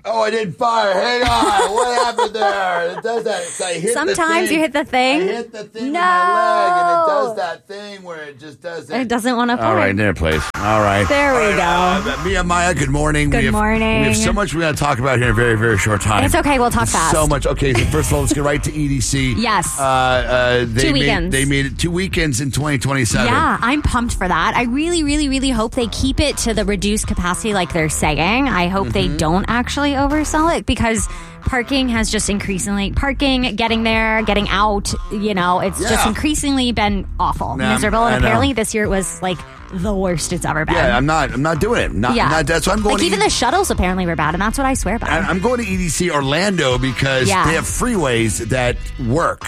Oh, I didn't fire. Hang on. What happened there? It does that. So Sometimes you hit the thing. I hit the thing with my leg, and it does that thing where it just does that. It doesn't want to fart. All right, there, please. All right. There we go. Mia, Maya, good morning. Good morning. We have so much we got to talk about here in a very, very short time. It's okay. We'll talk fast. So much. Okay, so first of all, let's get right to EDC. Yes. 2 weekends. They made it 2 weekends in 2027. Yeah, I'm pumped for that. I really, really, really hope they keep it to the reduced capacity like they're saying. I hope they don't actually oversell it because parking has just increasingly, getting there, getting out, it's just increasingly been awful, miserable. And apparently this year it was like the worst it's ever been. Yeah, I'm not doing it. That's why I'm going. Like even the shuttles apparently were bad, and that's what I swear by. I'm going to EDC Orlando because they have freeways that work.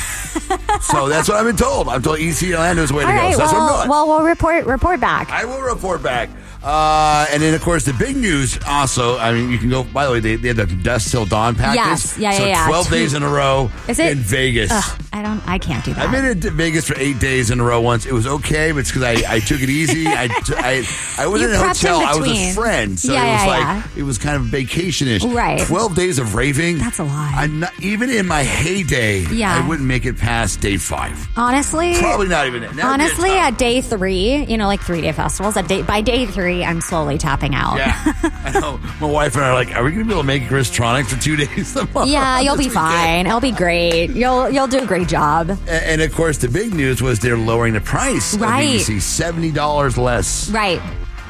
So that's what I've been told. I'm told EDC Orlando is the way to go. So that's what I'm doing. Well, we'll report back. I will report back. And then, of course, the big news also, I mean, you can go, by the way, they had the Dusk Till Dawn package. Yes. So 12 days in a row in Vegas. I can't do that. I've been to Vegas for 8 days in a row once. It was okay, but it's because I took it easy. I wasn't in a hotel. I was with friends. So it was kind of vacation-ish. Right. 12 days of raving. That's a lot. Even in my heyday, I wouldn't make it past day 5. Honestly. Probably not even it. Honestly, at day 3, like 3-day festivals, by day 3, I'm slowly tapping out. Yeah. I know. My wife and I are like, are we going to be able to make Chris Tronic for 2 days tomorrow? Yeah, you'll be fine. It'll be great. You'll do a great job. And of course, the big news was they're lowering the price of EDC, $70 less. Right.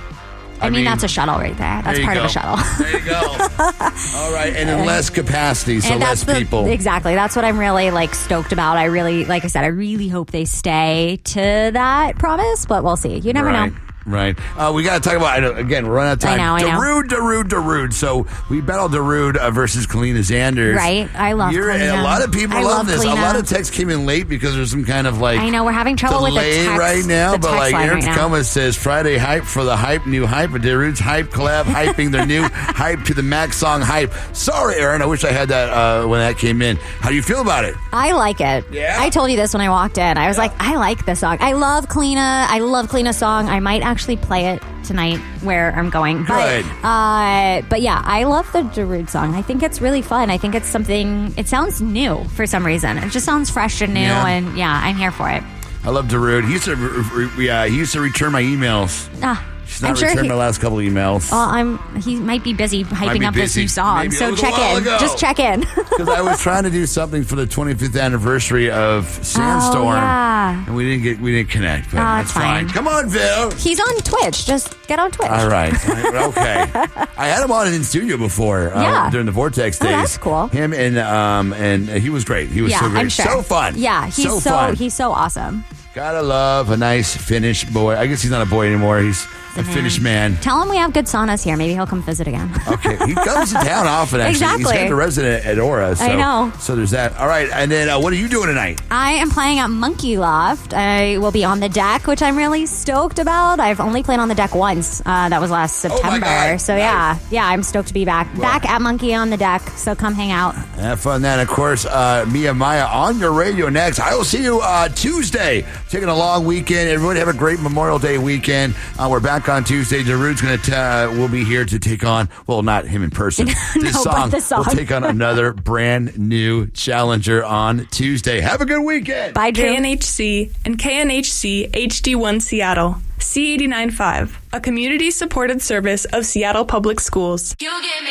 I mean, that's a shuttle right there. That's part of a shuttle. There you go. All right. And in less capacity, so less people. Exactly. That's what I'm really stoked about. I really, like I said, I really hope they stay to that promise, but we'll see. You never know. Right. We got to talk about, again, we're running out of time. I know. Darude. So we battled Darude versus Kalina Zanders. Right. I love Kalina. A lot of people love this. Kalina. A lot of texts came in late because there's some kind of I know, we're having trouble with the text right now. But Aaron Tacoma says, Friday hype for the hype, new hype. Darude's hype collab, hyping their new hype to the Max song hype. Sorry, Aaron. I wish I had that when that came in. How do you feel about it? I like it. Yeah. I told you this when I walked in. I was like, I like this song. I love Kalina. I love Kalina's song. I might actually play it tonight where I'm going. But yeah, I love the Darude song. I think it's really fun. I think it's something, it sounds new for some reason. It just sounds fresh and new, and I'm here for it. I love Darude. He used to return my emails. He's not returned my last couple of emails. Well, he might be busy hyping up his new song. Maybe so check in. Just check in. Because I was trying to do something for the 25th anniversary of Sandstorm, and we didn't connect. But that's fine. Come on, Phil. He's on Twitch. Just get on Twitch. All right. Okay. I had him on in studio before during the Vortex days. Oh, that's cool. Him and he was great. He was so great. I'm sure. So fun. Yeah, he's so awesome. Gotta love a nice Finnish boy. I guess he's not a boy anymore. He's a Finnish man. Tell him we have good saunas here. Maybe he'll come visit again. Okay. He comes to town often, actually. Exactly. He's kind of a resident at Aura. So, I know. So there's that. All right. And then what are you doing tonight? I am playing at Monkey Loft. I will be on the deck, which I'm really stoked about. I've only played on the deck once. That was last September. Oh my God. So nice. Yeah, I'm stoked to be back. Well, back at Monkey on the deck. So come hang out. Have fun then. Of course, Mia Maya on your radio next. I will see you Tuesday. Taking a long weekend. Everybody have a great Memorial Day weekend. We're back on Tuesday. Darude's will be here to take on, well, not him in person. The song will take on another brand new challenger on Tuesday. Have a good weekend. Bye, Drew. KNHC and KNHC HD1 Seattle. C89.5, a community-supported service of Seattle Public Schools.